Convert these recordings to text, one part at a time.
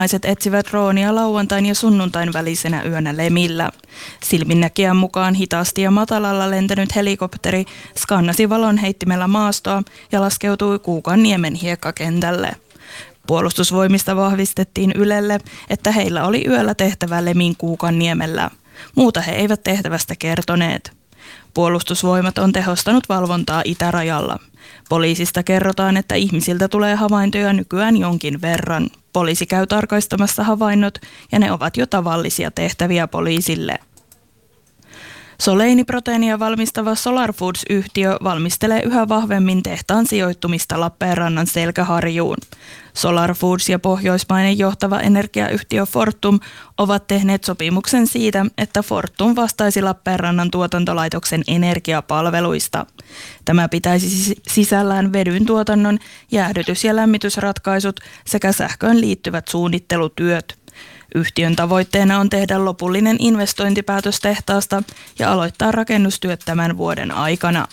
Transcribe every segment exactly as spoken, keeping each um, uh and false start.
Naiset etsivät droonia lauantain ja sunnuntain välisenä yönä Lemillä. Silminnäkijän mukaan hitaasti ja matalalla lentänyt helikopteri skannasi valonheittimellä maastoa ja laskeutui Kuukanniemen hiekkakentälle. Puolustusvoimista vahvistettiin Ylelle, että heillä oli yöllä tehtävä Lemin Kuukanniemellä. Muuta he eivät tehtävästä kertoneet. Puolustusvoimat on tehostanut valvontaa itärajalla. Poliisista kerrotaan, että ihmisiltä tulee havaintoja nykyään jonkin verran. Poliisi käy tarkaistamassa havainnot ja ne ovat jo tavallisia tehtäviä poliisille. Soleiniproteiinia valmistava Solar Foods-yhtiö valmistelee yhä vahvemmin tehtaan sijoittumista Lappeenrannan Selkäharjuun. Solar Foods ja pohjoismainen johtava energiayhtiö Fortum ovat tehneet sopimuksen siitä, että Fortum vastaisi Lappeenrannan tuotantolaitoksen energiapalveluista. Tämä pitäisi sisällään vedyn tuotannon, jäähdytys- ja lämmitysratkaisut sekä sähköön liittyvät suunnittelutyöt. Yhtiön tavoitteena on tehdä lopullinen investointipäätös tehtaasta ja aloittaa rakennustyöt tämän vuoden aikana.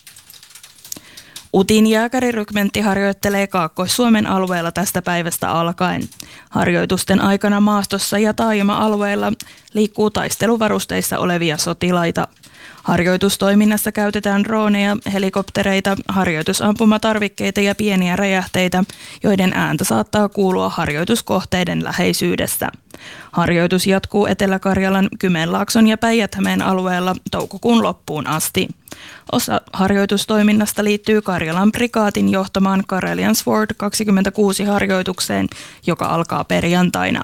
Utin jääkärirykmentti harjoittelee Kaakkois-Suomen alueella tästä päivästä alkaen. Harjoitusten aikana maastossa ja taajama-alueella liikkuu taisteluvarusteissa olevia sotilaita. Harjoitustoiminnassa käytetään drooneja, helikoptereita, harjoitusampumatarvikkeita ja pieniä räjähteitä, joiden ääntä saattaa kuulua harjoituskohteiden läheisyydessä. Harjoitus jatkuu Etelä-Karjalan, Kymenlaakson ja Päijät-Hämeen alueella toukokuun loppuun asti. Osa harjoitustoiminnasta liittyy Karjalan prikaatin johtamaan Karelian Sword kaksikymmentäkuusi harjoitukseen, joka alkaa perjantaina.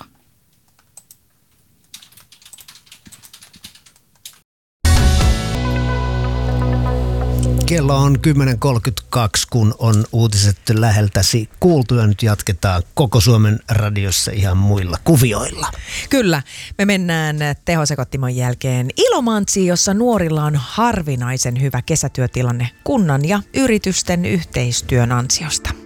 Kello on kymmenen kolmekymmentäkaksi, kun on uutiset läheltäsi kuultu ja nyt jatketaan Koko Suomen radiossa ihan muilla kuvioilla. Kyllä, me mennään tehosekottimon jälkeen Ilomantsiin, jossa nuorilla on harvinaisen hyvä kesätyötilanne kunnan ja yritysten yhteistyön ansiosta.